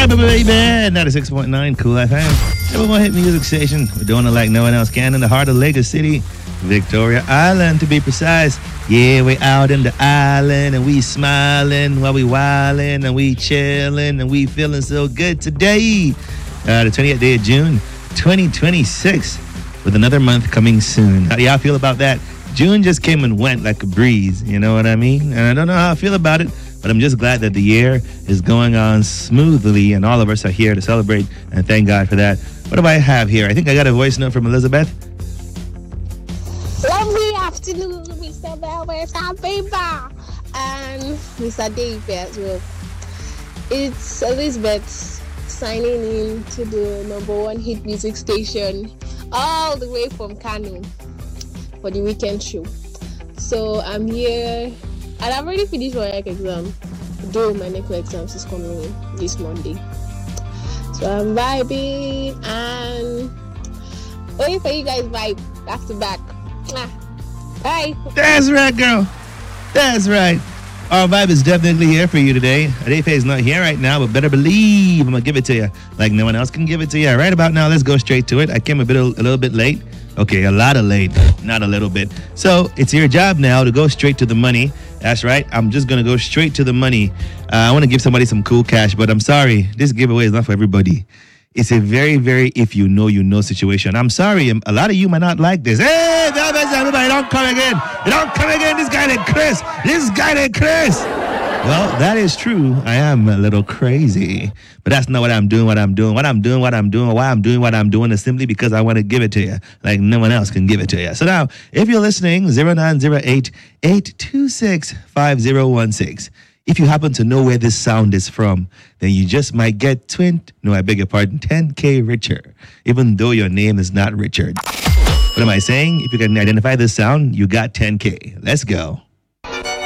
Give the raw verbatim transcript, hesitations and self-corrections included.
Yeah, baby, ninety-six point nine Cool F M. Number one hit music station. We're doing it like no one else can in the heart of Lagos City, Victoria Island to be precise. Yeah, we out in the island and we smiling while we wildin' and we chilling and we feeling so good today. Uh, the twentieth day of June, twenty twenty-six, with another month coming soon. How do y'all feel about that? June just came and went like a breeze, you know what I mean? And I don't know how I feel about it, but I'm just glad that the year is going on smoothly and all of us are here to celebrate and thank God for that. What do I have here? I think I got a voice note from Elizabeth. Lovely afternoon, Mister Velvet Habiba and Mister Dave as well. It's Elizabeth signing in to the number one hit music station all the way from Kano for the weekend show. So I'm here and I've already finished my next exam, though my next exam is coming in this Monday. So I'm vibing and waiting for you guys vibe back to back. Bye. That's right, girl. That's right. Our vibe is definitely here for you today. Adefe is not here right now, but better believe I'm going to give it to you like no one else can give it to you. Right about now, let's go straight to it. I came a bit a little bit late. Okay, a lot of late, not a little bit. So it's your job now to go straight to the money. That's right. I'm just going to go straight to the money. Uh, I want to give somebody some cool cash, but I'm sorry. This giveaway is not for everybody. It's a very, very if you know, you know situation. I'm sorry. A lot of you might not like this. Hey, everybody, don't come again. Don't come again. This guy named Chris. This guy named Chris. Well, that is true. I am a little crazy. But that's not what I'm doing, what I'm doing. What I'm doing, what I'm doing, why I'm doing what I'm doing is simply because I want to give it to you like no one else can give it to you. So now, if you're listening, zero nine zero eight, eight two six, five zero one six. If you happen to know where this sound is from, then you just might get twin, no, I beg your pardon, ten K richer, even though your name is not Richard. What am I saying? If you can identify this sound, you got ten K. Let's go.